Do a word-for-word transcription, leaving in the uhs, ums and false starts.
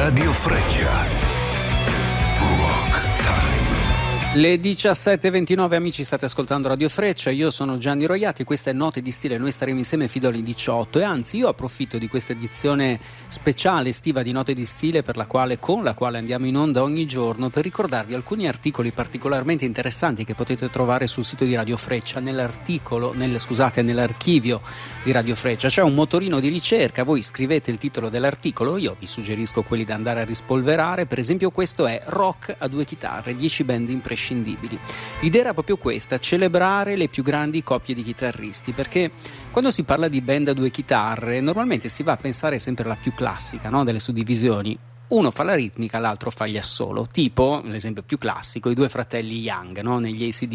Radio Freccia. Rock Time. Le diciassette e ventinove, amici, state ascoltando Radio Freccia, io sono Gianni Roiati e questa è Note di Stile, noi staremo insieme fino alle diciotto e anzi io approfitto di questa edizione speciale estiva di Note di Stile per la quale, con la quale andiamo in onda ogni giorno per ricordarvi alcuni articoli particolarmente interessanti che potete trovare sul sito di Radio Freccia, nell'articolo, nel, scusate, nell'archivio di Radio Freccia c'è un motorino di ricerca, voi scrivete il titolo dell'articolo, io vi suggerisco quelli da andare a rispolverare, per esempio questo è Rock a due chitarre, dieci band imprescindibili. L'idea era proprio questa, celebrare le più grandi coppie di chitarristi, perché quando si parla di band a due chitarre normalmente si va a pensare sempre alla più classica, no? Delle suddivisioni. Uno fa la ritmica, l'altro fa gli assolo, tipo l'esempio più classico i due fratelli Young, no? Negli A C/D